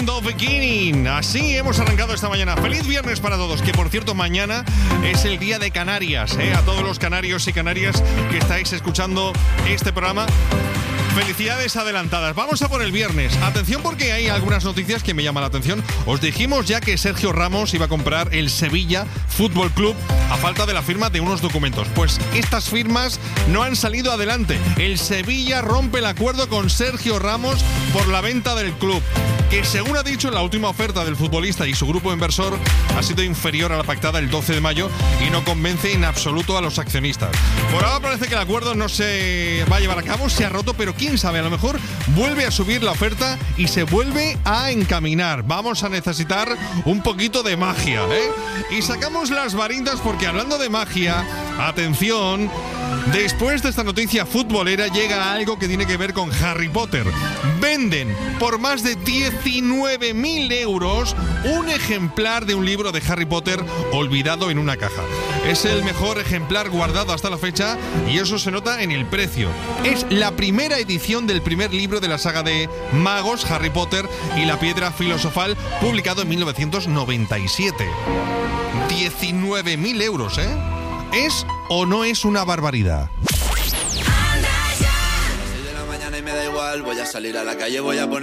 Beginning. Así hemos arrancado esta mañana. Feliz viernes para todos, que por cierto mañana es el día de Canarias, a todos los canarios y canarias que estáis escuchando este programa. Felicidades adelantadas. Vamos a por el viernes. Atención, porque hay algunas noticias que me llaman la atención. Os dijimos ya que Sergio Ramos iba a comprar el Sevilla Fútbol Club a falta de la firma de unos documentos. Pues estas firmas no han salido adelante. El Sevilla rompe el acuerdo con Sergio Ramos por la venta del club, que según ha dicho, la última oferta del futbolista y su grupo inversor ha sido inferior a la pactada el 12 de mayo y no convence en absoluto a los accionistas. Por ahora parece que el acuerdo no se va a llevar a cabo, se ha roto, pero quién sabe, a lo mejor vuelve a subir la oferta y se vuelve a encaminar. Vamos a necesitar un poquito de magia, Y sacamos las varitas porque, hablando de magia, atención, después de esta noticia futbolera llega algo que tiene que ver con Harry Potter. Venden por más de 19.000 euros un ejemplar de un libro de Harry Potter olvidado en una caja. Es el mejor ejemplar guardado hasta la fecha y eso se nota en el precio. Es la primera edición del primer libro de la saga de magos, Harry Potter y la piedra filosofal, publicado en 1997. 19.000 euros, ¿Es o no es una barbaridad? 6 de la mañana y me da igual, voy a salir a la calle, voy a poner